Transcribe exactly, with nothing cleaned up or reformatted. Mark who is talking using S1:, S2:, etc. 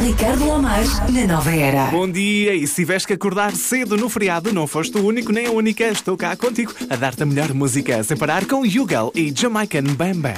S1: Ricardo Lomar, na Nova Era.
S2: Bom dia, e se tiveres que acordar cedo no feriado, não foste o único nem a única. Estou cá contigo a dar-te a melhor música, sem parar com Yugal e Jamaican Bam Bam.